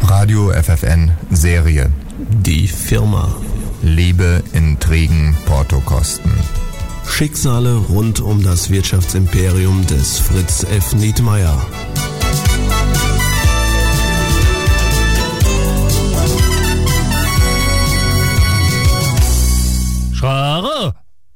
Radio FFN Serie. Die Firma. Liebe, Intrigen, Portokosten. Schicksale rund um das Wirtschaftsimperium des Fritz F. Nietmeyer. Schrare!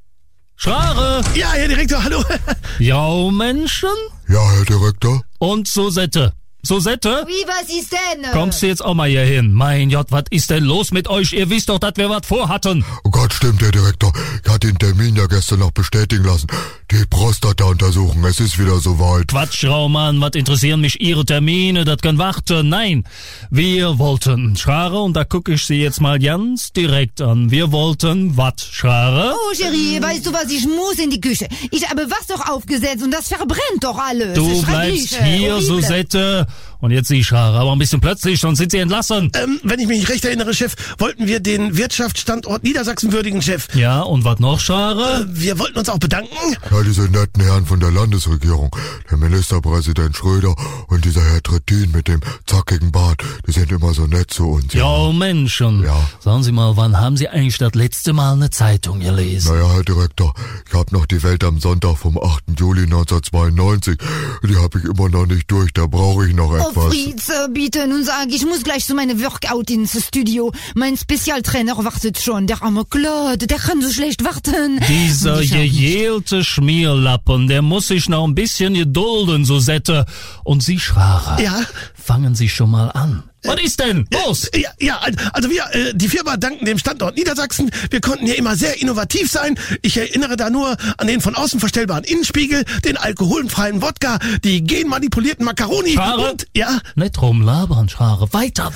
Schrare! Ja, Herr Direktor, hallo. Ja, Menschen? Ja, Herr Direktor. Und Susette. Susette? Wie, was ist denn? Kommst du jetzt auch mal hier hin? Mein Gott, was ist denn los mit euch? Ihr wisst doch, dass wir was vorhatten. Oh Gott, stimmt, Herr Direktor. Ich hatte den Termin ja gestern noch bestätigen lassen. Die Prostata untersuchen, es ist wieder soweit. Quatsch, Raumann, was interessieren mich Ihre Termine? Das kann warten. Nein, wir wollten, Schrare, und da gucke ich Sie jetzt mal ganz direkt an. Wir wollten was, Schrare? Oh, Cherie, weißt du was, ich muss in die Küche. Ich habe Wasser aufgesetzt und das verbrennt doch alles. Du bleibst hier, horrible. Susette. Und jetzt Sie, Schrare, aber ein bisschen plötzlich, sonst sind Sie entlassen. Wenn ich mich recht erinnere, Chef, wollten wir den Wirtschaftsstandort Niedersachsen würdigen, Chef. Ja, und was noch, Schrare? Wir wollten uns auch bedanken. Ja, diese netten Herren von der Landesregierung, der Ministerpräsident Schröder und dieser Herr Trittin mit dem zackigen Bart, die sind immer so nett zu uns. Ja, Menschen. Ja. Sagen Sie mal, wann haben Sie eigentlich das letzte Mal eine Zeitung gelesen? Naja, Herr Direktor, ich hab noch die Welt am Sonntag vom 8. Juli 1992. Die hab ich immer noch nicht durch, da brauche ich noch etwas. Oh, Fritz, bitte, nun sag ich muss gleich zu meinem Workout ins Studio. Mein Spezialtrainer wartet schon, der arme Claude, der kann so schlecht warten. Dieser Und ich auch nicht. gejählte Schmierlappen, der muss sich noch ein bisschen gedulden, Susette. Und Sie, Schrare, Ja? fangen Sie schon mal an. Was ist denn? Los! Ja, also wir, die Firma danken dem Standort Niedersachsen. Wir konnten hier immer sehr innovativ sein. Ich erinnere da nur an den von außen verstellbaren Innenspiegel, den alkoholfreien Wodka, die genmanipulierten Macaroni Schrare? und, ja, Nicht rumlabern, Schrare. Weiter.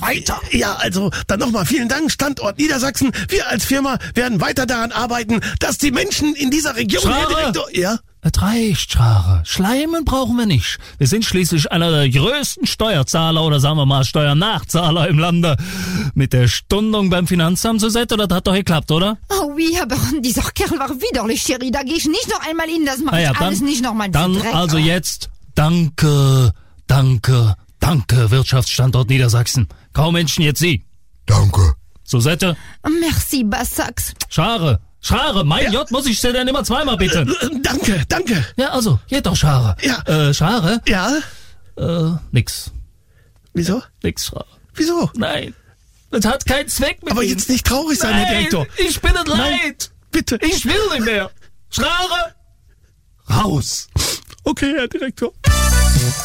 ja, also dann nochmal vielen Dank, Standort Niedersachsen. Wir als Firma werden weiter daran arbeiten, dass die Menschen in dieser Region... Schrare? Herr Direktor, ja? Es reicht, Schrare. Schleimen brauchen wir nicht. Wir sind schließlich einer der größten Steuerzahler oder sagen wir mal Steuernachzahler im Lande. Mit der Stundung beim Finanzamt, Susette, das hat doch geklappt, oder? Oh, oui, aber dieser Kerl war widerlich, Cherie. Da gehe ich nicht noch einmal hin, das mache ich alles nicht noch mal. Dann also jetzt, danke, Wirtschaftsstandort Niedersachsen. Kaum Menschen, jetzt Sie. Danke. Susette, Merci, Bassax. Schrare, mein Gott, muss ich dir denn immer zweimal bitten? Danke. Ja, also, geht doch, Schrare. Ja. Schrare? Ja? Nix, Schrare. Wieso? Nein, das hat keinen Zweck mit Aber Ihnen. jetzt nicht traurig sein, Herr Direktor. Ich bin es Nein, leid. bitte. Ich will nicht mehr. Schrare, raus. Okay, Herr Direktor.